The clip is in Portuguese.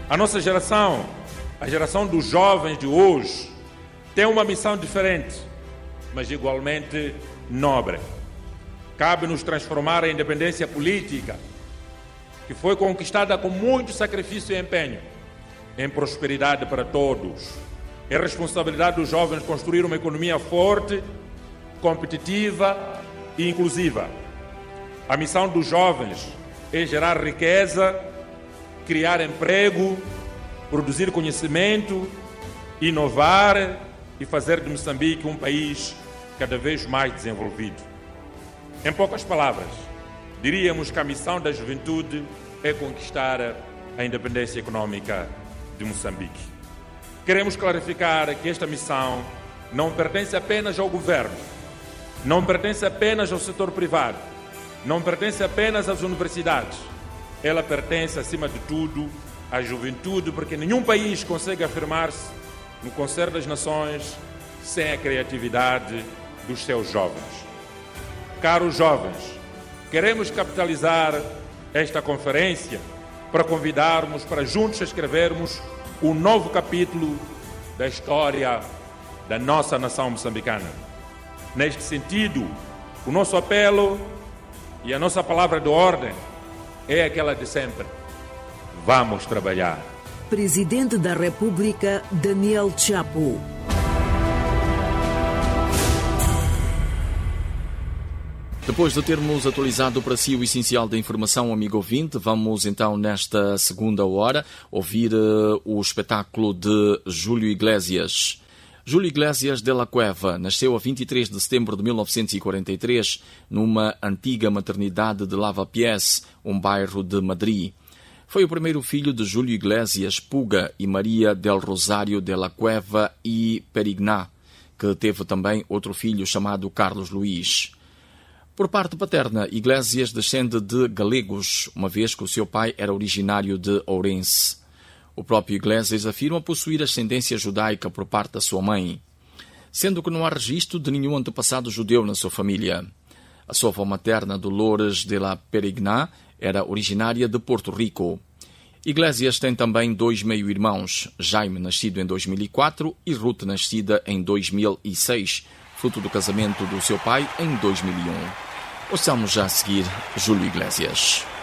A nossa geração, a geração dos jovens de hoje, tem uma missão diferente, mas igualmente nobre. Cabe-nos transformar a independência política, que foi conquistada com muito sacrifício e empenho, em prosperidade para todos. É responsabilidade dos jovens construir uma economia forte, competitiva e inclusiva. A missão dos jovens é gerar riqueza, criar emprego, produzir conhecimento, inovar e fazer de Moçambique um país cada vez mais desenvolvido. Em poucas palavras, diríamos que a missão da juventude é conquistar a independência econômica de Moçambique. Queremos clarificar que esta missão não pertence apenas ao governo, não pertence apenas ao setor privado, não pertence apenas às universidades. Ela pertence, acima de tudo, à juventude, porque nenhum país consegue afirmar-se no concerto das nações sem a criatividade dos seus jovens. Caros jovens, queremos capitalizar esta conferência para convidarmos para juntos escrevermos um novo capítulo da história da nossa nação moçambicana. Neste sentido, o nosso apelo e a nossa palavra de ordem é aquela de sempre: vamos trabalhar. Presidente da República, Daniel Chapo. Depois de termos atualizado para si o essencial da informação, amigo ouvinte, vamos então nesta segunda hora ouvir o espetáculo de Júlio Iglesias. Júlio Iglesias de la Cueva nasceu a 23 de setembro de 1943 numa antiga maternidade de Lavapiés, um bairro de Madrid. Foi o primeiro filho de Júlio Iglesias Puga e Maria del Rosário de la Cueva e Perigná, que teve também outro filho chamado Carlos Luís. Por parte paterna, Iglesias descende de galegos, uma vez que o seu pai era originário de Ourense. O próprio Iglesias afirma possuir ascendência judaica por parte da sua mãe, sendo que não há registro de nenhum antepassado judeu na sua família. A sua avó materna, Dolores de la Perigná, era originária de Porto Rico. Iglesias tem também 2 meio-irmãos, Jaime, nascido em 2004, e Ruth, nascida em 2006, fruto do casamento do seu pai em 2001. Ouçamos já a seguir Júlio Iglesias.